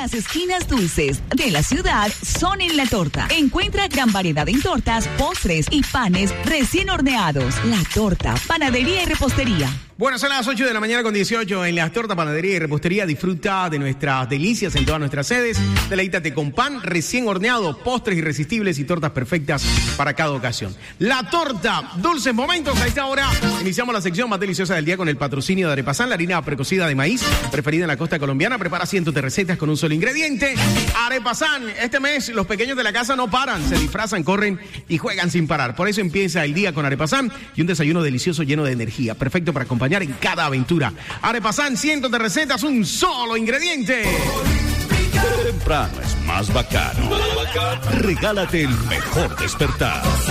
Las esquinas dulces de la ciudad son en La Torta. Encuentra gran variedad en tortas, postres y panes recién horneados. La Torta, panadería y repostería. Bueno, son las 8 de la mañana con 18 en La Torta, panadería y repostería. Disfruta de nuestras delicias en todas nuestras sedes. Deleítate con pan recién horneado, postres irresistibles y tortas perfectas para cada ocasión. La Torta, dulces momentos. A esta hora iniciamos la sección más deliciosa del día con el patrocinio de Arepasán, la harina precocida de maíz preferida en la costa colombiana. Prepara cientos de recetas con un solo ingrediente. Arepasán, este mes los pequeños de la casa no paran, se disfrazan, corren y juegan sin parar. Por eso empieza el día con Arepasán y un desayuno delicioso lleno de energía, perfecto para acompañar en cada aventura. Arepasán, cientos de recetas, un solo ingrediente. Temprano es más bacano. Regálate el mejor despertar.